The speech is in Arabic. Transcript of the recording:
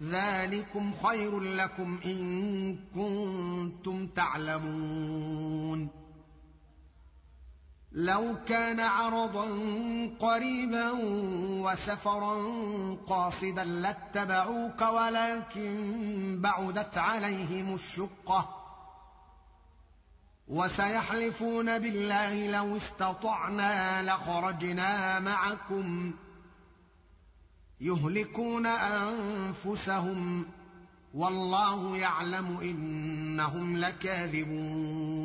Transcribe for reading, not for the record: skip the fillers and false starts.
ذلكم خير لكم إن كنتم تعلمون. لو كان عرضا قريبا وسفرا قاصدا لاتبعوك ولكن بعدت عليهم الشقة وسيحلفون بالله لو استطعنا لخرجنا معكم يهلكون أنفسهم والله يعلم إنهم لكاذبون.